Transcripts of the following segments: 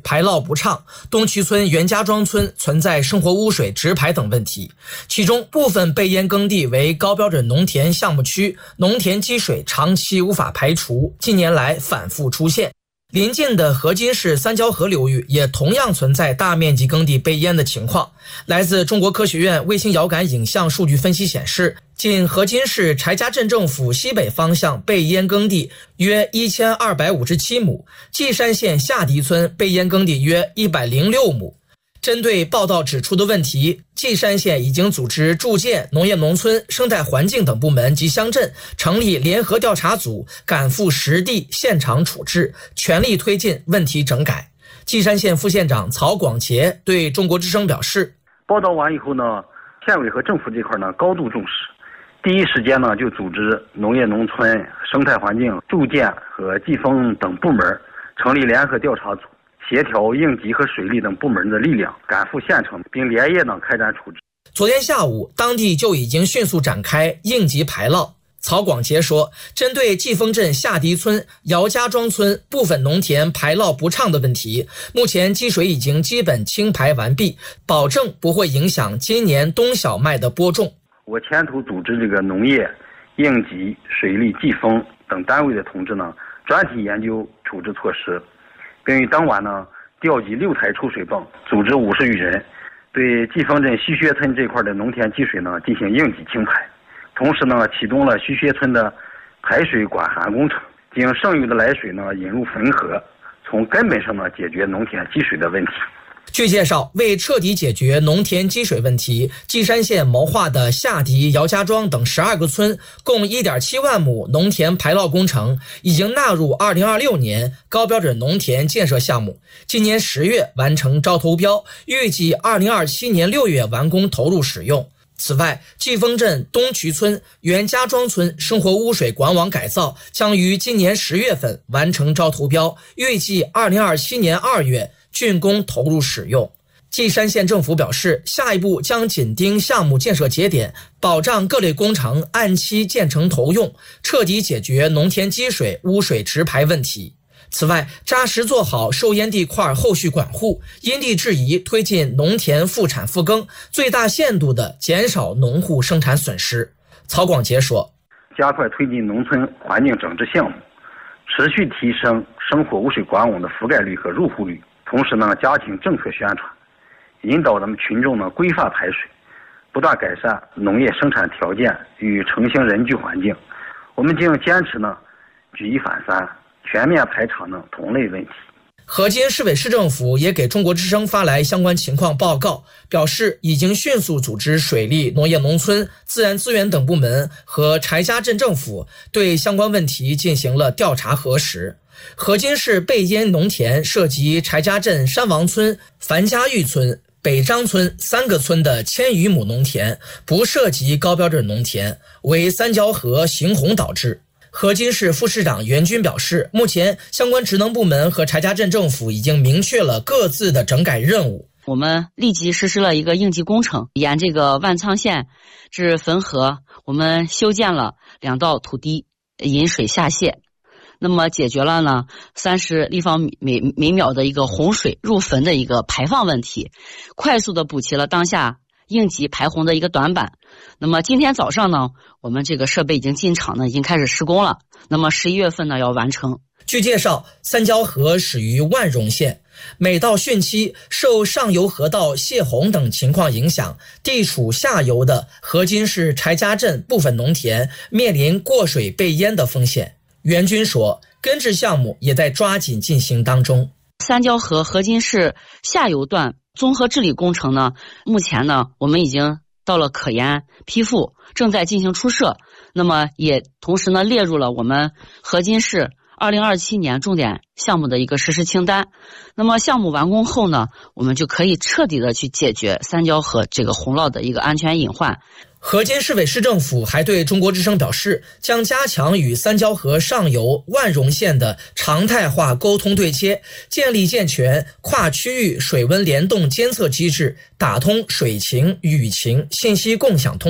排涝不畅，东渠村袁家庄村存在生活污水直排等问题。其中部分被淹耕地为高标准农田项目区，农田积水长期无法排除，近年来反复出现。邻近的河津市三交河流域也同样存在大面积耕地被淹的情况。来自中国科学院卫星遥感影像数据分析显示，仅河津市柴家镇政府西北方向被淹耕地约1257亩，稷山县下迪村被淹耕地约106亩。针对报道指出的问题，稷山县已经组织住建、农业农村、生态环境等部门及乡镇成立联合调查组，赶赴实地现场处置，全力推进问题整改。稷山县副县长曹广杰对中国之声表示， 报道完以后呢，县委和政府这块呢高度重视，第一时间呢就组织农业农村、生态环境、住建和季风等部门成立联合调查组，协调应急和水利等部门的力量，赶赴县城，并连夜开展处置。 昨天下午，当地就已经迅速展开应急排涝。曹广杰说，针对季风镇下迪村、姚家庄村部分农田排涝不畅的问题，目前积水已经基本清排完毕，保证不会影响今年冬小麦的播种。 我牵头组织农业、应急、水利、季风等单位的同志专题研究处置措施，并于当晚调集6台抽水泵，组织50余人，对季风镇西薛村这块的农田积水进行应急清排。同时启动了西薛村的排水管涵工程，将剩余的来水引入汾河，从根本上解决农田积水的问题。 据介绍，为彻底解决农田积水问题，稷山县谋划的下迪、姚家庄等12个村共1.7万亩农田排涝工程已经纳入2026年高标准农田建设项目，今年10月完成招投标，预计2027年6月完工投入使用。此外，季风镇东渠村袁家庄村生活污水管网改造将于今年10月份完成招投标，预计2027年2月竣工投入使用。稷山县政府表示，下一步将紧盯项目建设节点，保障各类工程按期建成投用，彻底解决农田积水、污水直排问题。此外，扎实做好受淹地块后续管护，因地制宜推进农田复产复耕，最大限度地减少农户生产损失。曹广杰说， 加快推进农村环境整治项目，持续提升生活污水管网的覆盖率和入户率，同时加强政策宣传，引导咱们群众规范排水，不断改善农业生产条件与城乡人居环境。我们将坚持举一反三，全面排查同类问题。 河津市委市政府也给中国之声发来相关情况报告，表示已经迅速组织水利、农业农村、自然资源等部门和柴家镇政府对相关问题进行了调查核实。河津市被淹农田涉及柴家镇山王村、樊家峪村、北张村3个村的1000余亩农田，不涉及高标准农田，为三交河行洪导致。河津市副市长袁军表示，目前相关职能部门和柴家镇政府已经明确了各自的整改任务。 我们立即实施了一个应急工程，沿这个万沧县至汾河，我们修建了2道土堤引水下泄，那么解决了30立方米每秒的一个洪水入汾的一个排放问题，快速的补齐了当下应急排洪的一个短板。那么今天早上我们这个设备已经进场已经开始施工了，那么11月份要完成。 据介绍，三交河始于万荣县，每到汛期，受上游河道泄洪等情况影响，地处下游的河津市柴家镇部分农田面临过水被淹的风险。袁军说，根治项目也在抓紧进行当中。 三交河河津市下游段综合治理工程目前我们已经到了可研批复，正在进行初设，那么也同时列入了我们河津市2027年重点项目的一个实施清单。那么项目完工后我们就可以彻底的去解决三交河这个洪涝的一个安全隐患。 河津市委市政府还对中国之声表示，将加强与三交河上游万荣县的常态化沟通对接，建立健全跨区域水温联动监测机制，打通水情、雨情信息共享通道。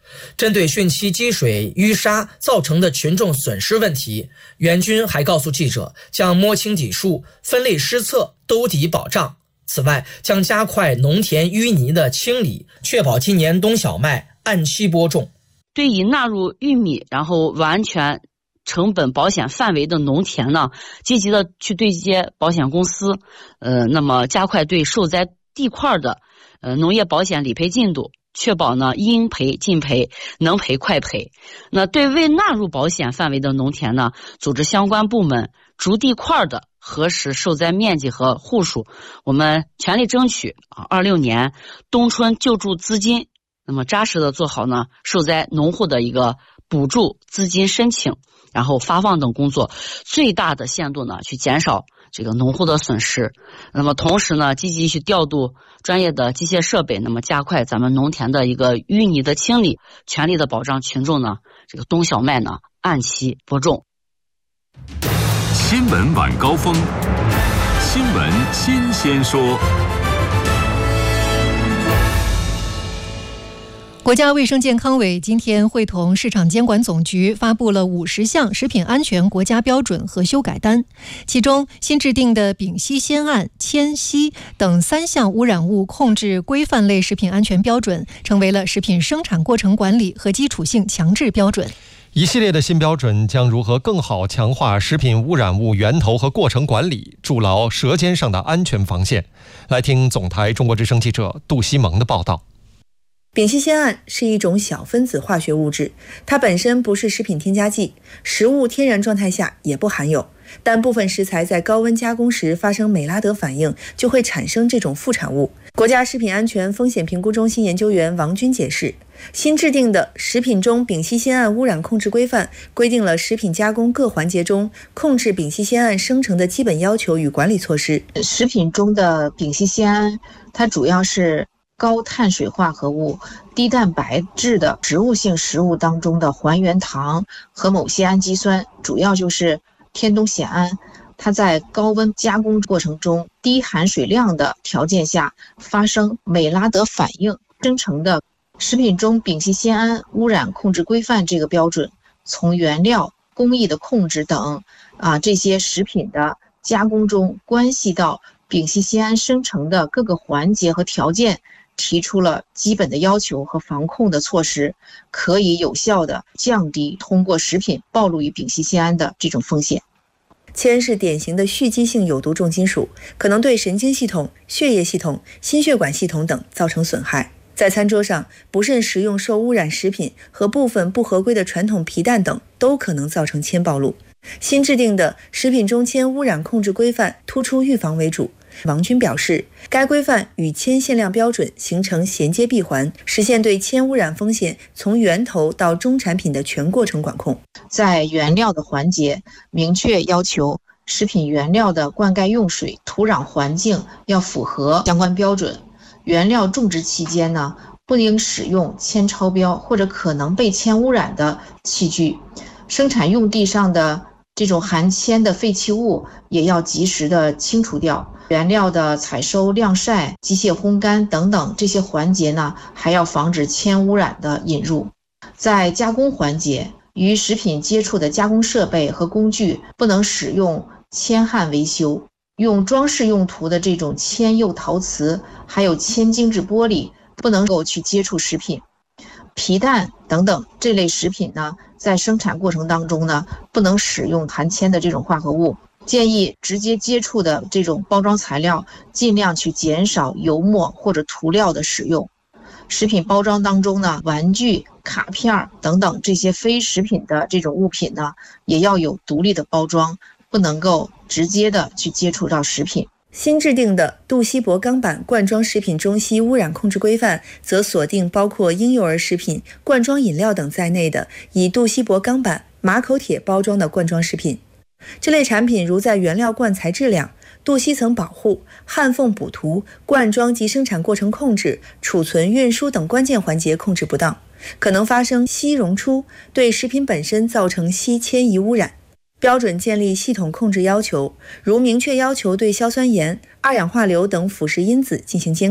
针对汛期积水淤沙造成的群众损失问题，袁军还告诉记者，将摸清底数，分类施策，兜底保障。此外，将加快农田淤泥的清理，确保今年冬小麦按期播种。 对于纳入玉米然后完全成本保险范围的农田呢，积极的去对接保险公司，那么加快对受灾地块的农业保险理赔进度，确保呢应赔尽赔，能赔快赔。那对未纳入保险范围的农田呢，组织相关部门逐地块的核实受灾面积和户数，我们全力争取26年冬春救助资金，那么扎实的做好呢受灾农户的一个补助资金申请，然后发放等工作，最大的限度呢去减少这个农户的损失。那么同时呢，积极去调度专业的机械设备，那么加快咱们农田的一个淤泥的清理，全力的保障群众呢这个冬小麦呢按期播种。 新闻晚高峰，新闻新鲜说。 国家卫生健康委今天会同市场监管总局发布了50项食品安全国家标准和修改单，其中新制定的丙烯酰胺、铅烯等3项污染物控制规范类食品安全标准，成为了食品生产过程管理和基础性强制标准。 一系列的新标准将如何更好强化食品污染物源头和过程管理，筑牢舌尖上的安全防线。来听总台中国之声记者杜西蒙的报道。 丙烯酰胺是一种小分子化学物质，它本身不是食品添加剂，食物天然状态下也不含有，但部分食材在高温加工时发生美拉德反应，就会产生这种副产物。国家食品安全风险评估中心研究员王军解释，新制定的食品中丙烯酰胺污染控制规范规定了食品加工各环节中控制丙烯酰胺生成的基本要求与管理措施。 食品中的丙烯酰胺，它主要是高碳水化合物、低蛋白质的植物性食物当中的还原糖和某些氨基酸，主要就是天冬酰胺。它在高温加工过程中低含水量的条件下发生美拉德反应生成的。食品中丙烯酰胺污染控制规范这个标准，从原料、工艺的控制等这些食品的加工中关系到丙烯酰胺生成的各个环节和条件，提出了基本的要求和防控的措施，可以有效地降低通过食品暴露于丙烯酰胺的这种风险。 铅是典型的蓄积性有毒重金属，可能对神经系统、血液系统、心血管系统等造成损害。在餐桌上，不慎食用受污染食品和部分不合规的传统皮蛋等，都可能造成铅暴露。新制定的食品中铅污染控制规范突出预防为主。王军表示，该规范与铅限量标准形成衔接闭环，实现对铅污染风险从源头到终产品的全过程管控。 在原料的环节，明确要求食品原料的灌溉用水、土壤环境要符合相关标准。原料种植期间呢，不应使用铅超标或者可能被铅污染的器具。生产用地上的这种含铅的废弃物也要及时的清除掉。原料的采收、晾晒、机械烘干等等这些环节呢，还要防止铅污染的引入。在加工环节，与食品接触的加工设备和工具不能使用铅焊维修，用装饰用途的这种铅釉陶瓷还有铅精制玻璃不能够去接触食品。皮蛋等等这类食品呢，在生产过程当中呢，不能使用含铅的这种化合物。建议直接接触的这种包装材料尽量去减少油墨或者涂料的使用。食品包装当中呢，玩具、卡片等等这些非食品的这种物品呢，也要有独立的包装，不能够直接的去接触到食品。 新制定的杜锡箔钢板罐装食品中烯污染控制规范则锁定包括婴幼儿食品、罐装饮料等在内的以杜锡箔钢板、马口铁包装的罐装食品。这类产品如在原料罐材质量、镀锡层保护、焊缝补涂、灌装及生产过程控制、储存、运输等关键环节控制不当，可能发生烯溶出，对食品本身造成烯铅仪污染。标准建立系统控制要求，如明确要求对硝酸盐、二氧化硫等腐蚀因子进行监控，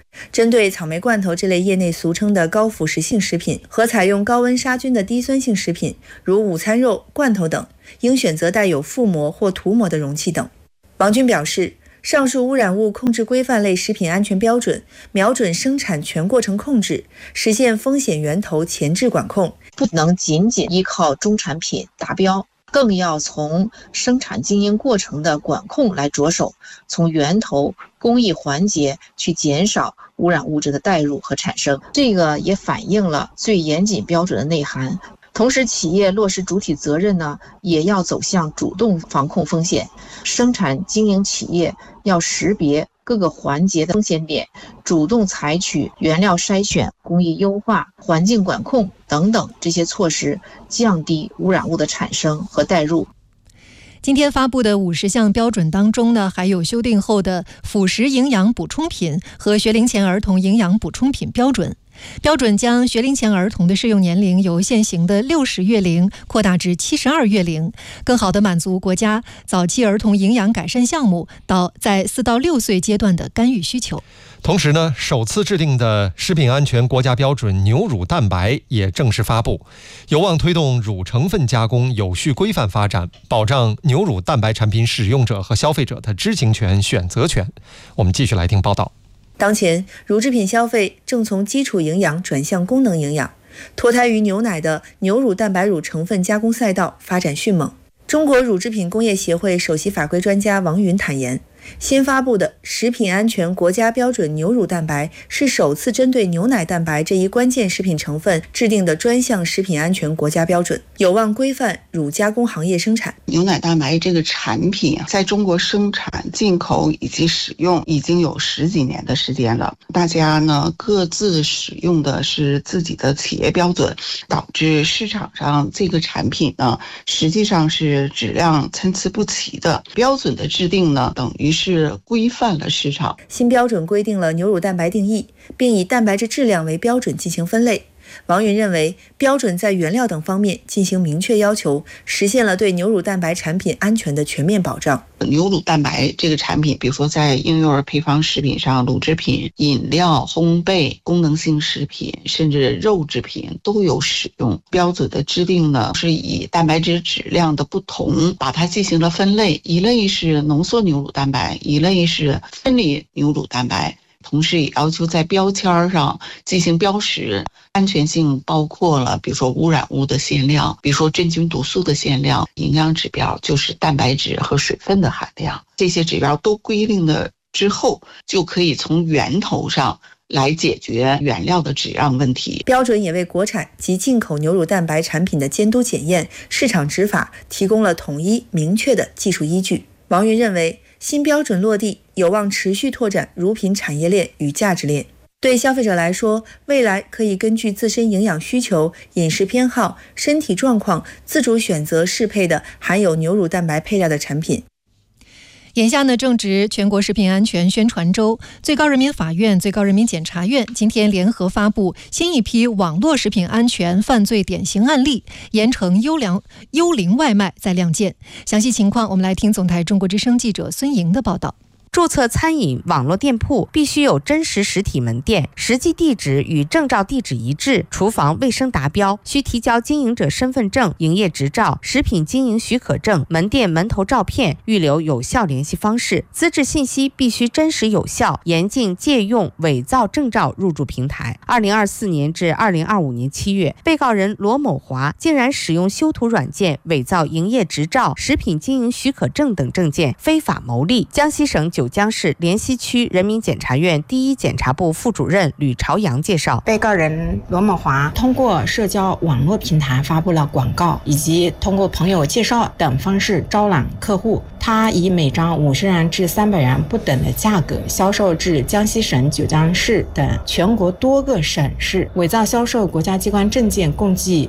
针对草莓罐头这类业内俗称的高腐蚀性食品和采用高温杀菌的低酸性食品，如午餐肉、罐头等，应选择带有覆膜或涂膜的容器等。王军表示，上述污染物控制规范类食品安全标准瞄准生产全过程控制，实现风险源头前置管控， 不能仅仅依靠中产品达标，更要从生产经营过程的管控来着手，从源头工艺环节去减少污染物质的带入和产生。这个也反映了最严谨标准的内涵。同时，企业落实主体责任呢，也要走向主动防控风险。生产经营企业要识别各个环节的风险点，主动采取原料筛选、工艺优化、环境管控等等这些措施，降低污染物的产生和带入。 今天发布的50项标准当中呢，还有修订后的辅食营养补充品和学龄前儿童营养补充品标准。标准将学龄前儿童的适用年龄由现行的60月龄扩大至72月龄，更好地满足国家早期儿童营养改善项目在4到6岁阶段的干预需求。 同时呢，首次制定的食品安全国家标准牛乳蛋白也正式发布，有望推动乳成分加工有序规范发展，保障牛乳蛋白产品使用者和消费者的知情权、选择权。我们继续来听报道。 当前，乳制品消费正从基础营养转向功能营养，脱胎于牛奶的牛乳蛋白乳成分加工赛道发展迅猛。中国乳制品工业协会首席法规专家王云坦言，新发布的食品安全国家标准牛乳蛋白是首次针对牛奶蛋白这一关键食品成分制定的专项食品安全国家标准，有望规范乳加工行业生产。 牛奶蛋白这个产品在中国生产、进口以及使用已经有10几年的时间了，大家呢各自使用的是自己的企业标准，导致市场上这个产品呢实际上是质量参差不齐的。标准的制定呢等于是规范了市场。 新标准规定了牛乳蛋白定义，并以蛋白质质量为标准进行分类。王云认为，标准在原料等方面进行明确要求，实现了对牛乳蛋白产品安全的全面保障。 牛乳蛋白这个产品，比如说在婴幼儿配方食品上，乳制品、饮料、烘焙、功能性食品，甚至肉制品都有使用。标准的制定呢，是以蛋白质质量的不同，把它进行了分类，一类是浓缩牛乳蛋白，一类是分离牛乳蛋白。同时也要求在标签上进行标识，安全性包括了比如说污染物的限量，比如说真菌毒素的限量，营养指标就是蛋白质和水分的含量，这些指标都规定了之后，就可以从源头上来解决原料的质量问题。 标准也为国产及进口牛乳蛋白产品的监督检验、市场执法提供了统一明确的技术依据。王云认为，新标准落地有望持续拓展乳品产业链与价值链。对消费者来说，未来可以根据自身营养需求、饮食偏好、身体状况，自主选择适配的含有牛乳蛋白配料的产品。 眼下呢，正值全国食品安全宣传周，最高人民法院、最高人民检察院今天联合发布新一批网络食品安全犯罪典型案例，严惩幽灵外卖再亮剑。详细情况，我们来听总台中国之声记者孙莹的报道。 注册餐饮网络店铺必须有真实实体门店，实际地址与证照地址一致，厨房卫生达标，需提交经营者身份证、营业执照、食品经营许可证、门店门头照片，预留有效联系方式，资质信息必须真实有效，严禁借用伪造证照入驻平台。2024年至2025年7月，被告人罗某华竟然使用修图软件伪造营业执照、食品经营许可证等证件，非法牟利。江西省九江市莲溪区人民检察院第一检察部副主任吕朝阳介绍， 被告人罗某华通过社交网络平台发布了广告，以及通过朋友介绍等方式招揽客户。他以每张50元至300元不等的价格销售至江西省九江市等全国多个省市，伪造销售国家机关证件共计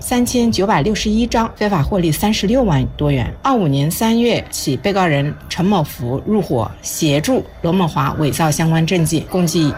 3961张，非法获利36万多元。25年3月起，被告人陈某福入伙协协助罗某华伪造相关证件，共计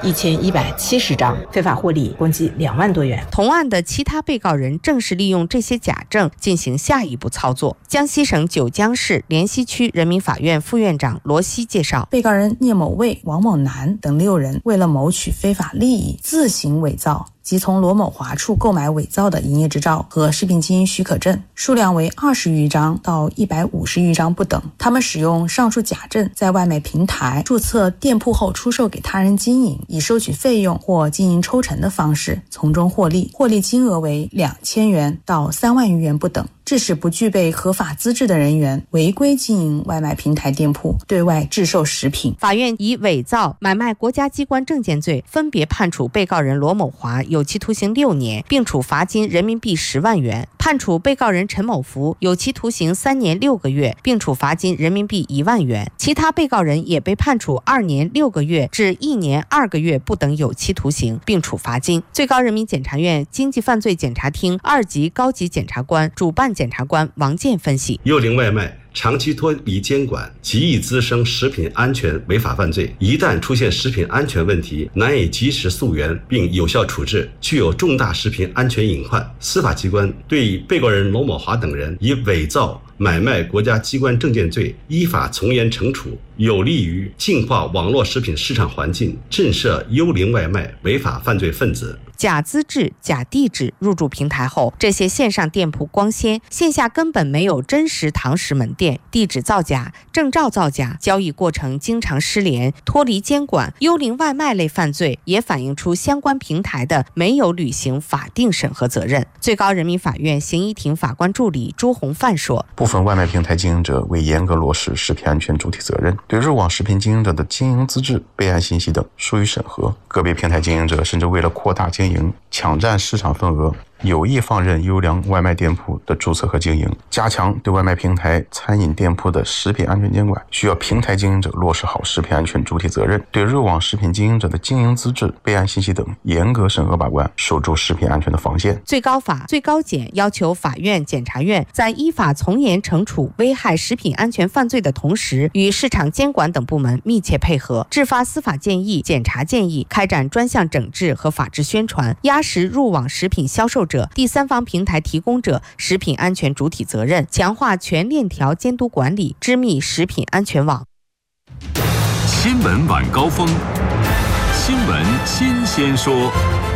1170张，非法获利共计2万多元。 同案的其他被告人正是利用这些假证进行下一步操作。江西省九江市莲溪区人民法院副院长罗西介绍， 被告人聂某卫、王某南等6人为了谋取非法利益，自行伪造即从罗某华处购买伪造的营业执照和食品经营许可证，数量为20余张到150余张不等。他们使用上述假证在外卖平台注册店铺后出售给他人经营，以收取费用或经营抽成的方式从中获利，获利金额为2000元到3万余元不等，致使不具备合法资质的人员违规经营外卖平台店铺，对外制售食品。 法院以伪造、买卖国家机关证件罪分别判处被告人罗某华有期徒刑6年，并处罚金人民币10万元；判处被告人陈某福有期徒刑3年6个月，并处罚金人民币1万元。其他被告人也被判处2年6个月至1年2个月不等有期徒刑，并处罚金。最高人民检察院经济犯罪检察厅2级高级检察官、主办检察官王健分析， 幽灵外卖长期脱离监管，极易滋生食品安全违法犯罪。一旦出现食品安全问题，难以及时溯源并有效处置，具有重大食品安全隐患。司法机关对被告人罗某华等人以伪造、买卖国家机关证件罪依法从严惩处，有利于净化网络食品市场环境，震慑幽灵外卖违法犯罪分子。 假资质、假地址入驻平台后，这些线上店铺光鲜，线下根本没有真实堂食门店，地址造假、证照造假，交易过程经常失联，脱离监管。幽灵外卖类犯罪也反映出相关平台的没有履行法定审核责任。最高人民法院刑一庭法官助理朱红范说， 部分外卖平台经营者未严格落实食品安全主体责任，对入网食品经营者的经营资质、备案信息等疏于审核，个别平台经营者甚至为了扩大经营、抢占市场份额，有意放任优良外卖店铺的注册和经营。加强对外卖平台、餐饮店铺的食品安全监管，需要平台经营者落实好食品安全主体责任，对入网食品经营者的经营资质、备案信息等严格审核把关，守住食品安全的防线。 最高法、最高检要求法院、检察院在依法从严惩处危害食品安全犯罪的同时，与市场监管等部门密切配合，制发司法建议、检察建议，开展专项整治和法制宣传，压实入网食品销售者、第三方平台提供者食品安全主体责任，强化全链条监督管理，织密食品安全网。 新闻晚高峰，新闻新鲜说。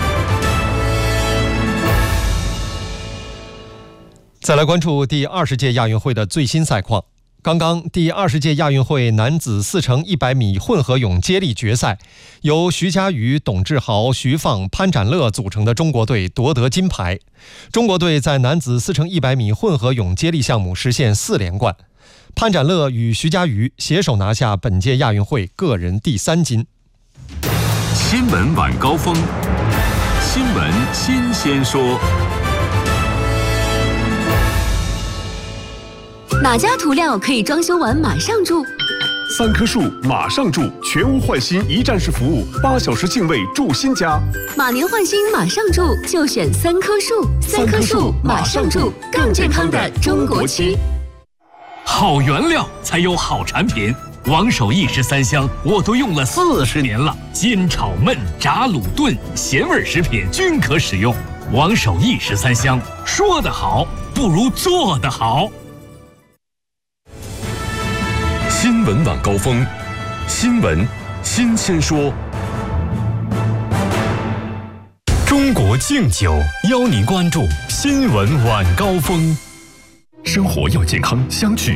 再来关注第20届亚运会的最新赛况。刚刚第20届亚运会男子4乘100米混合泳接力决赛，由徐嘉余、董志豪、徐放、潘展乐组成的中国队夺得金牌。中国队在男子4乘100米混合泳接力项目实现4连冠，潘展乐与徐嘉余携手拿下本届亚运会个人第3金。 新闻晚高峰，新闻新鲜说。 哪家涂料可以装修完马上住 ？3棵树马上住，全屋换新一站式服务，8小时净位住新家。 马年换新马上住，就选3棵树。3棵树马上住，更健康的中国区。 好原料才有好产品，王守义13香我都用了40年了，煎炒焖炸卤炖咸味食品均可使用。王守义13香，说得好不如做得好。 新闻晚高峰，新闻新鲜说。中国敬酒邀您关注新闻晚高峰。生活要健康，相聚